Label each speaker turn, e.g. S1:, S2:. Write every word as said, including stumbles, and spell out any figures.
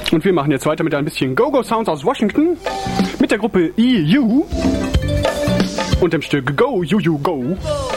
S1: Und wir machen jetzt weiter mit ein bisschen Go-Go-Sounds aus Washington mit der Gruppe E U und dem Stück Go, You, You, Go.